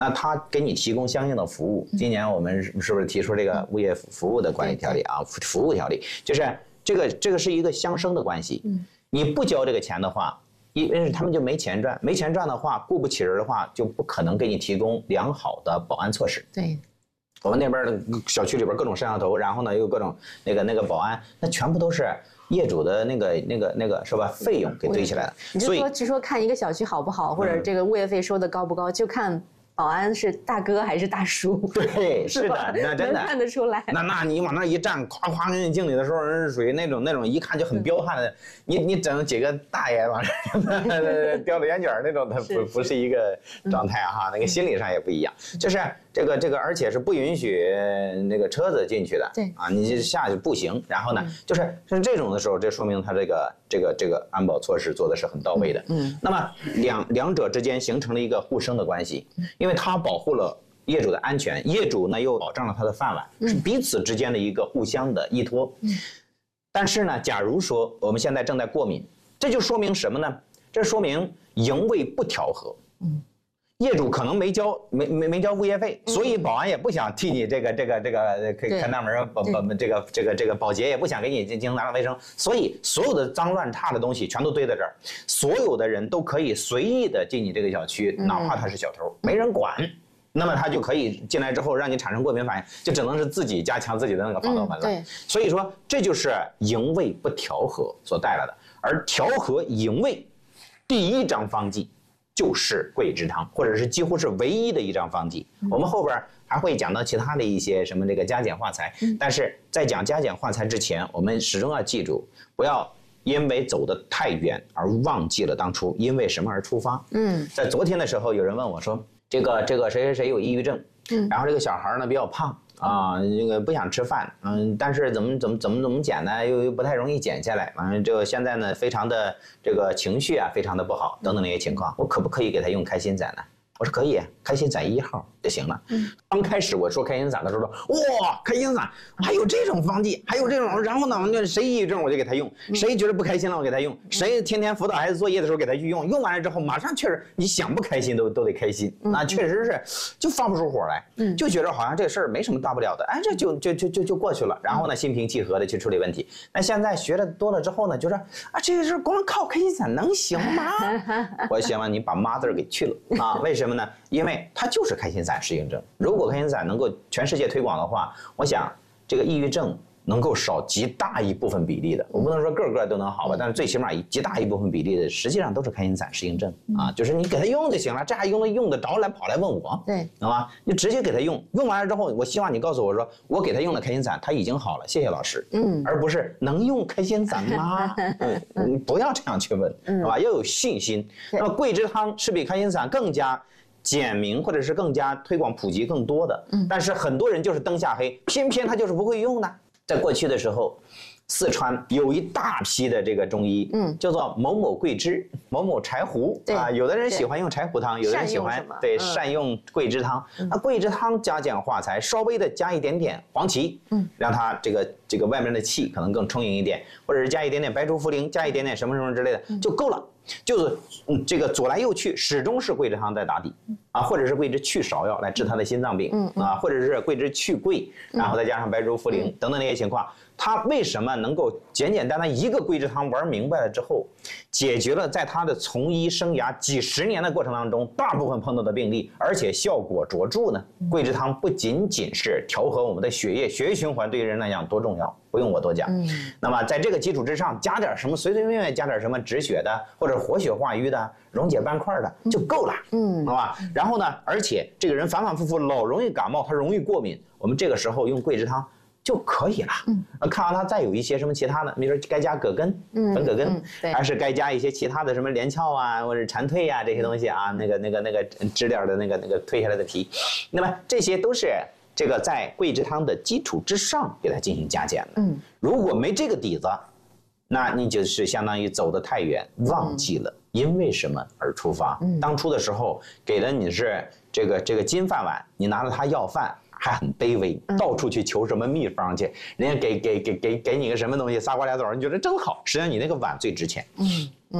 那他给你提供相应的服务。今年我们是不是提出这个物业服务的管理条例啊？服务条例就是这个是一个相生的关系。你不交这个钱的话，因为他们就没钱赚，没钱赚的话，雇不起人的话，就不可能给你提供良好的保安措施。 对。 我们那边的小区里边各种摄像头，然后呢又各种那个保安，那全部都是业主的那个是吧？费用给堆起来的。 所以就说看一个小区好不好，或者这个物业费收的高不高，就看保安是大哥还是大叔。 对，是的，那真的能看得出来。 那你往那一站，夸夸给你敬礼的时候，人是属于那种一看就很彪悍的。你整几个大爷往这叼着烟卷那种，他不是一个状态哈，那个心理上也不一样，就是这个，而且是不允许那个车子进去的。 对啊， 你就下去步行，然后呢，就是这种的时候，这说明他这个安保措施做的是很到位的。那么两者之间形成了一个互生的关系，因为他保护了业主的安全，业主呢又保障了他的饭碗，是彼此之间的一个互相的依托。但是呢，假如说我们现在正在过敏，这就说明什么呢？这说明营卫不调和。业主可能没交物业费，所以保安也不想替你这个看大门，这个保洁也不想给你进行打扫卫生，所以所有的脏乱差的东西全都堆在这儿，所有的人都可以随意的进你这个小区，哪怕他是小偷，没人管。那么他就可以进来之后让你产生过敏反应，就只能是自己加强自己的那个防盗门了。 对， 所以说这就是营卫不调和所带来的，而调和营卫第一张方剂就是桂枝汤，或者是几乎是唯一的一张方剂。我们后边还会讲到其他的一些什么这个加减化财，但是在讲加减化财之前，我们始终要记住，不要因为走得太远而忘记了当初因为什么而出发。在昨天的时候，有人问我说，这个谁有抑郁症，然后这个小孩呢比较胖啊，这个不想吃饭，但是怎么减呢？又不太容易减下来，完了这个现在呢非常的这个情绪啊非常的不好，等等那些情况，我可不可以给他用开心散呢？我说可以，开心散1号就行了。刚开始我说开心散的时候说，哇，开心散还有这种方剂，还有这种，然后呢，谁抑郁症我就给他用，谁觉得不开心了我给他用，谁天天辅导孩子作业的时候给他去用，用完了之后马上确实你想不开心都得开心，那确实是就发不出火来，就觉得好像这事儿没什么大不了的，哎，这就过去了，然后呢心平气和的去处理问题。那现在学的多了之后呢，就说啊，这个事光靠开心散能行吗？我希望你把妈字给去了啊，为什么呢？因为它就是开心散适应症。如果开心散能够全世界推广的话，我想这个抑郁症能够少极大一部分比例的。我不能说个都能好吧，但是最起码极大一部分比例的，实际上都是开心散适应症啊。就是你给他用就行了，这还用得着来跑来问我？对，懂吗？你直接给他用，用完了之后，我希望你告诉我说，我给他用了开心散，他已经好了，谢谢老师。而不是能用开心散吗？你不要这样去问，是吧？要有信心。那么桂枝汤是比开心散更加简明，或者是更加推广普及更多的，但是很多人就是灯下黑，偏偏他就是不会用呢。在过去的时候，四川有一大批的这个中医，叫做某某桂枝、某某柴胡啊，有的人喜欢用柴胡汤，有的人喜欢善用桂枝汤。那桂枝汤加减化财，稍微的加一点点黄芪，让它这个外面的气可能更充盈一点，或者是加一点点白术茯苓，加一点点什么之类的就够了。就是这个左来右去，始终是桂枝汤在打底啊，或者是桂枝去芍药来治他的心脏病啊，或者是桂枝去桂，然后再加上白术茯苓等等那些情况，他为什么能够简简单单一个桂枝汤玩明白了之后，解决了在他的从医生涯几十年的过程当中大部分碰到的病例，而且效果卓著呢？桂枝汤不仅仅是调和我们的血液循环，对于人来讲多重要，不用我多讲。那么在这个基础之上，加点什么随便便加点什么止血的，或者活血化瘀的、溶解斑块的就够了，好吧？然后呢，而且这个人反反复复老容易感冒，他容易过敏，我们这个时候用桂枝汤就可以了。看完它再有一些什么其他的，比如说该加葛根、粉葛根，还是该加一些其他的什么连翘啊，或者蝉蜕啊这些东西啊，那个知了的那个蜕下来的皮，那么这些都是这个在桂枝汤的基础之上给它进行加减的。如果没这个底子，那你就是相当于走得太远，忘记了因为什么而出发。当初的时候给了你是这个金饭碗，你拿着它要饭还很卑微，到处去求什么秘方去，人家给你个什么东西，仨瓜俩枣，你觉得真好，实际上你那个碗最值钱。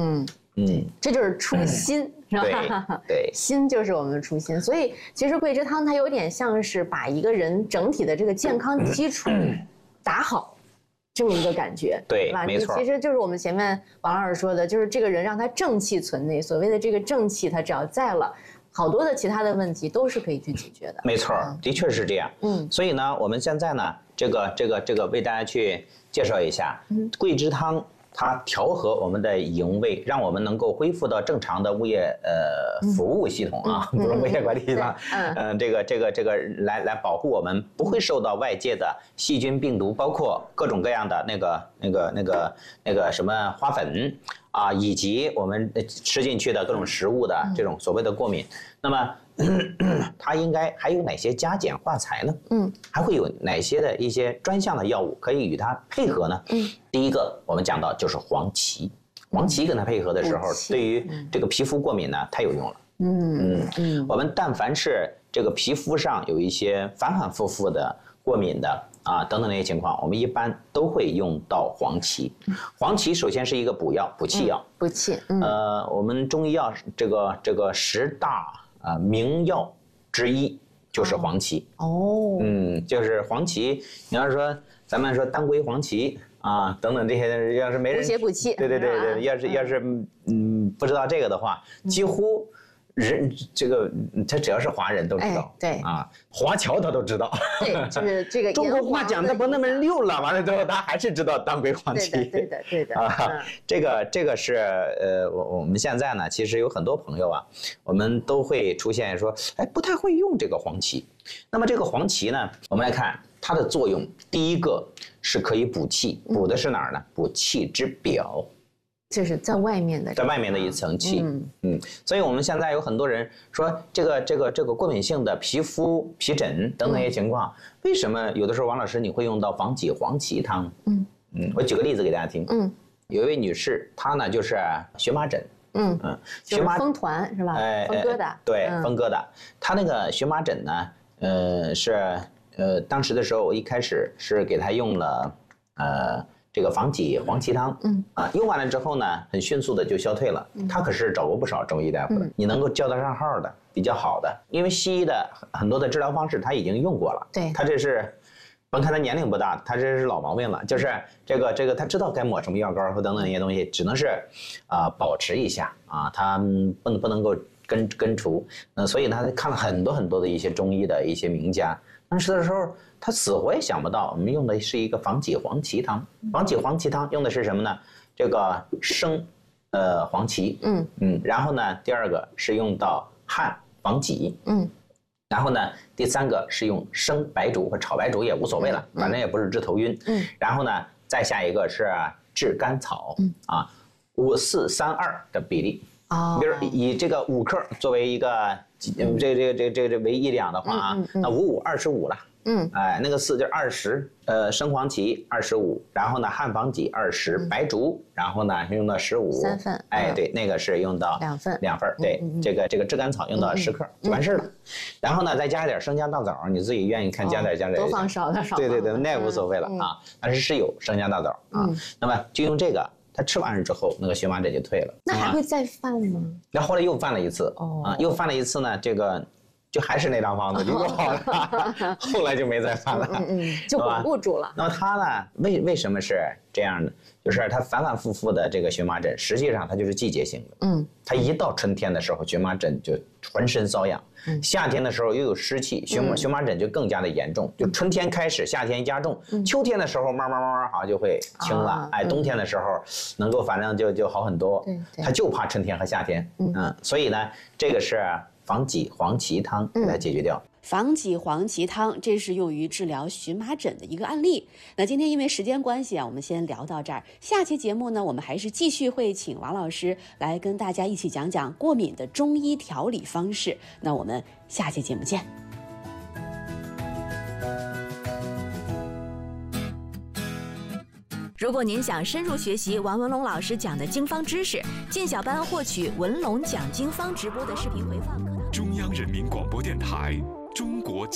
这就是初心，是吧？ 对， 心就是我们的初心。所以其实桂枝汤它有点像是把一个人整体的这个健康基础打好。这么一个感觉， 对，没错。 其实就是我们前面王老师说的，就是这个人让他正气存内。所谓的这个正气，他只要在了，好多的其他的问题都是可以去解决的。 没错，的确是这样。所以呢，我们现在呢，这个为大家去介绍一下桂枝汤。它调和我们的营卫，让我们能够恢复到正常的物业服务系统啊，不是物业管理系统。这个来保护我们不会受到外界的细菌病毒，包括各种各样的那个什么花粉啊，以及我们吃进去的各种食物的这种所谓的过敏。那么它应该还有哪些加减化材呢？还会有哪些的一些专项的药物可以与它配合呢？第一个我们讲到就是黄芪，黄芪跟它配合的时候，对于这个皮肤过敏呢太有用了。我们但凡是这个皮肤上有一些反反复复的过敏的啊等等那些情况，我们一般都会用到黄芪。黄芪首先是一个补药、补气药。补气。我们中医药这个10大名药之一就是黄芪。就是黄芪。你要是说咱们说当归、黄芪啊等等这些，要是没人补血补气， 对，要是不知道这个的话，几乎人这个他只要是华人都知道。对啊，华侨他都知道。对，就是这个中国话讲的不那么溜了，完了之后他还是知道当归、黄芪。对的啊，这个是我们现在呢，其实有很多朋友啊，我们都会出现说，哎，不太会用这个黄芪。那么这个黄芪呢，我们来看它的作用，第一个是可以补气，补的是哪儿呢？补气之表。就是在外面的一层气。所以我们现在有很多人说这个过敏性的皮肤皮疹等等一些情况，为什么有的时候王老师你会用到防己黄芪汤？我举个例子给大家听。有一位女士，她呢就是荨麻疹。 就是风团是吧？风疙瘩。 对，风疙瘩。她那个荨麻疹呢，是当时的时候我一开始是给她用了这个防己黄芪汤，用完了之后呢，很迅速的就消退了。他可是找过不少中医大夫的，你能够叫得上号的比较好的，因为西医的很多的治疗方式他已经用过了。对，他这是，甭看他年龄不大，他这是老毛病了，就是这个他知道该抹什么药膏和等等那些东西，只能是保持一下啊，他不能够根除。所以他看了很多的一些中医的一些名家，当时的时候。他死活也想不到，我们用的是一个防己黄芪汤。防己黄芪汤用的是什么呢？这个生黄芪，然后呢，第二个是用到汉防己，然后呢，第三个是用生白术或炒白术也无所谓了，反正也不是治头晕，然后呢，再下一个是炙甘草，5:4:3:2的比例，比如以这个5克作为一个这为1两的话啊，那5:5:25了。那个4就是20，生黄芪25，然后呢汉防己20，白术，然后呢用到15，3份，对，那个是用到2份，对，这个炙甘草用到10克就完事了，然后呢再加一点生姜大枣，你自己愿意看加点，多放少点少， 对，那也无所谓了啊，但是有生姜大枣啊，那么就用这个。他吃完了之后，那个荨麻疹就退了。 那还会再犯吗？ 然后后来又犯了一次，又犯了一次呢，这个就还是那张方子就好了，后来就没再犯了， 就巩固住了。 那么他呢，为什么是这样的？就是他反反复复的这个荨麻疹，实际上它就是季节性的。他一到春天的时候，荨麻疹就浑身瘙痒；夏天的时候又有湿气，荨麻疹就更加的严重。就春天开始，夏天加重，秋天的时候慢慢好像就会轻了。冬天的时候能够反正就好很多。他就怕春天和夏天。所以呢，这个是防己黄芪汤给它解决掉。 防己黄芪汤，这是用于治疗荨麻疹的一个案例。那今天因为时间关系啊，我们先聊到这儿。下期节目呢，我们还是继续会请王老师来跟大家一起讲讲过敏的中医调理方式。那我们下期节目见。 如果您想深入学习王文龙老师讲的经方知识，进小班获取文龙讲经方直播的视频回放课堂。 中央人民广播电台中国